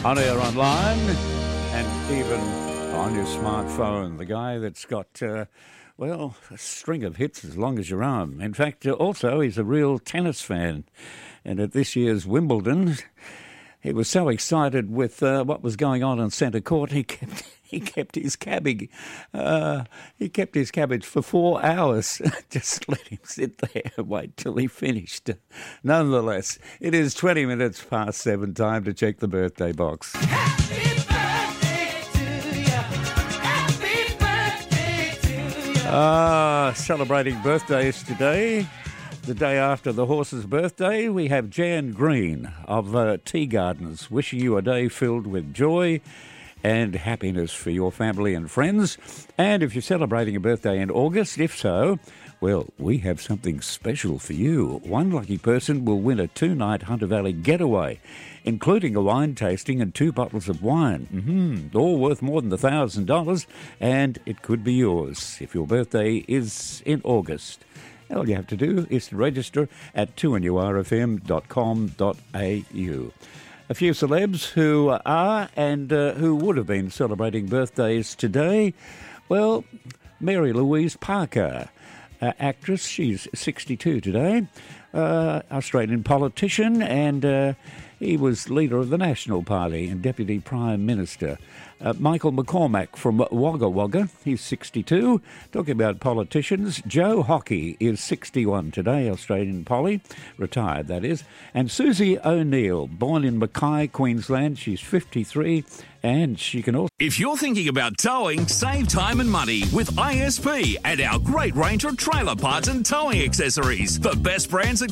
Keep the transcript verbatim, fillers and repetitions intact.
On air, online, and even on your smartphone. The guy that's got, uh, well, a string of hits as long as your arm. In fact, uh, also, he's a real tennis fan. And at this year's Wimbledon, he was so excited with uh, what was going on in centre court, he kept he kept his cabbage. Uh, he kept his cabbage for four hours. Just let him sit there and wait till he finished. Nonetheless, it is twenty minutes past seven. Time to check the birthday box. Happy birthday to you. Happy birthday to you. Ah, celebrating birthdays today. The day after the horse's birthday, we have Jan Green of uh, Tea Gardens wishing you a day filled with joy and happiness for your family and friends. And if you're celebrating a birthday in August, if so, well, we have something special for you. One lucky person will win a two-night Hunter Valley getaway, including a wine tasting and two bottles of wine. Mm-hmm. All worth more than one thousand dollars, and it could be yours if your birthday is in August. All you have to do is to register at two n u r f m dot com dot a u. A few celebs who are and uh, who would have been celebrating birthdays today. Well, Mary Louise Parker, uh, actress, she's sixty-two today, uh, Australian politician, and uh, he was leader of the National Party and Deputy Prime Minister. Uh, Michael McCormack from Wagga Wagga, he's sixty-two. Talking about politicians, Joe Hockey is sixty-one today, Australian Polly, retired that is. And Susie O'Neill, born in Mackay, Queensland, she's fifty-three, and she can also... If you're thinking about towing, save time and money with I S P and our great range of trailer parts and towing accessories. The best brands